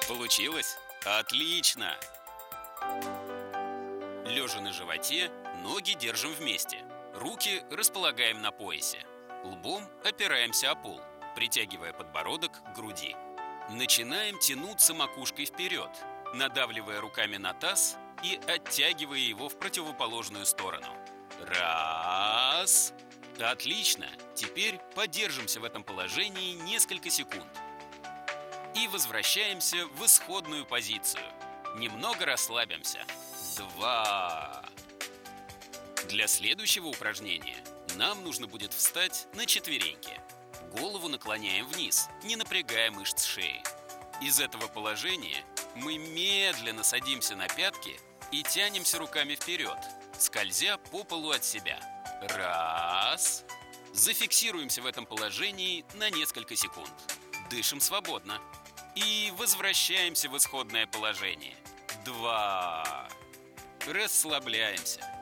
Получилось? Отлично! Лежа на животе, ноги держим вместе. Руки располагаем на поясе. Лбом опираемся о пол, притягивая подбородок к груди. Начинаем тянуться макушкой вперед, надавливая руками на таз и оттягивая его в противоположную сторону. Раз. Отлично. Теперь подержимся в этом положении несколько секунд. И возвращаемся в исходную позицию. Немного расслабимся. 2. Для следующего упражнения нам нужно будет встать на четвереньки. Голову наклоняем вниз, не напрягая мышц шеи. Из этого положения мы медленно садимся на пятки и тянемся руками вперед, скользя по полу от себя. Раз. Зафиксируемся в этом положении на несколько секунд. Дышим свободно. И возвращаемся в исходное положение. 2. Расслабляемся.